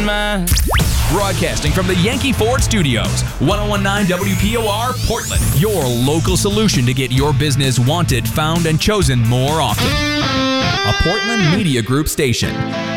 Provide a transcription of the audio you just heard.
mind. Broadcasting from the Yankee Ford Studios, 1019 WPOR, Portland. Your local solution to get your business wanted, found, and chosen more often. A Portland Media Group station.